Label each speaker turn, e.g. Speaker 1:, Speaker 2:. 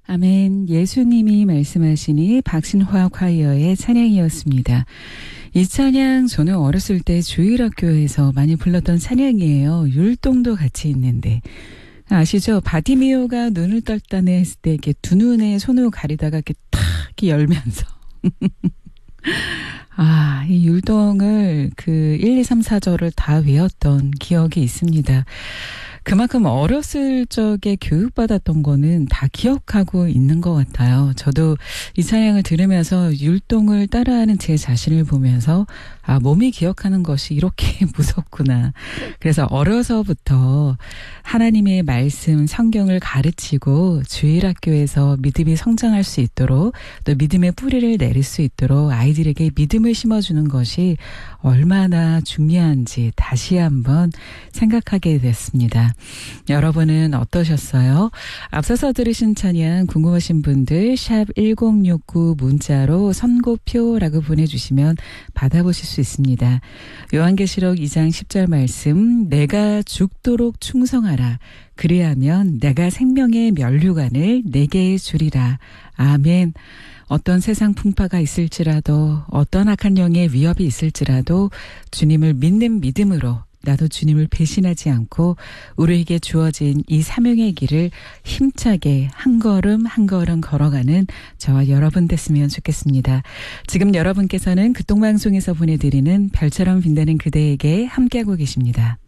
Speaker 1: 아멘. 예수님이 말씀하시니 박신화 콰이어의 찬양이었습니다. 이 찬양 저는 어렸을 때 주일학교에서 많이 불렀던 찬양이에요. 율동도 같이 있는데 아시죠? 바디미오가 눈을 떴다네 했을 때 이렇게 두 눈에 손으로 가리다가 이렇게 탁 이렇게 열면서 이 율동을 그 1, 2, 3, 4절을 다 외웠던 기억이 있습니다. 그만큼 어렸을 적에 교육받았던 거는 다 기억하고 있는 것 같아요. 저도 이 찬양을 들으면서 율동을 따라하는 제 자신을 보면서 몸이 기억하는 것이 이렇게 무섭구나. 그래서 어려서부터 하나님의 말씀, 성경을 가르치고 주일학교에서 믿음이 성장할 수 있도록 또 믿음의 뿌리를 내릴 수 있도록 아이들에게 믿음을 심어주는 것이 얼마나 중요한지 다시 한번 생각하게 됐습니다. 여러분은 어떠셨어요? 앞서서 들으신 찬양 궁금하신 분들 샵 1069 문자로 선고표라고 보내주시면 받아보실 수 있습니다. 요한계시록 2장 10절 말씀, 내가 죽도록 충성하라. 그리하면 내가 생명의 면류관을 내게 주리라. 아멘. 어떤 세상 풍파가 있을지라도 어떤 악한 영의 위협이 있을지라도 주님을 믿는 믿음으로 나도 주님을 배신하지 않고 우리에게 주어진 이 사명의 길을 힘차게 한 걸음 한 걸음 걸어가는 저와 여러분 됐으면 좋겠습니다. 지금 여러분께서는 극동방송에서 보내드리는 별처럼 빛나는 그대에게 함께하고 계십니다.